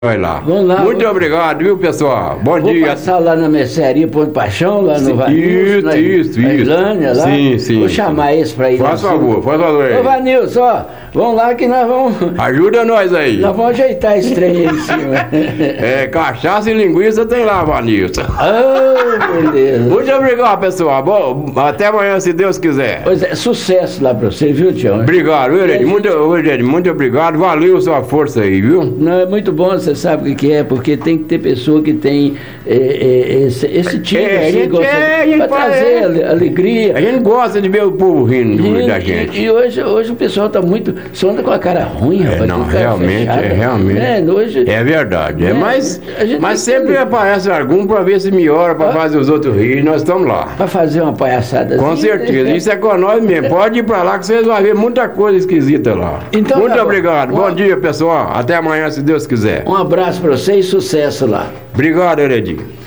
Vai lá. Vamos lá. Muito obrigado, viu, pessoal? Bom Vou dia. passar lá na mercearia Ponto Paixão, lá no Vanilson, Isso. na Islândia, lá. Sim. Vou chamar esse para ir lá. Faz favor aí. Ô, Vanilson, ó, vamos lá que nós vamos... Ajuda nós aí. Nós vamos ajeitar esse trem aí em cima. Cachaça e linguiça tem lá, Vanilson. Beleza. Muito obrigado, pessoal. Bom, até amanhã, se Deus quiser. Pois é, sucesso lá para você, viu, Tião? Obrigado, viu, Eredim? Muito obrigado. Valeu sua força aí, viu? Não, é muito bom, você sabe o que é, porque tem que ter pessoa que tem esse tipo para trazer alegria. A gente gosta de ver o povo rindo da gente. E hoje o pessoal está muito. Só anda com a cara ruim, rapaz. Não, com cara realmente. Hoje, é verdade. Mas sempre que... aparece algum para ver se melhora, para fazer os outros rir. Nós estamos lá. Para fazer uma palhaçada. Com certeza. Isso é com nós mesmo. Pode ir para lá que vocês vão ver muita coisa esquisita lá. Então, muito obrigado. Bom dia, pessoal. Até amanhã, se Deus quiser. Um abraço para você e sucesso lá. Obrigado, Heredim.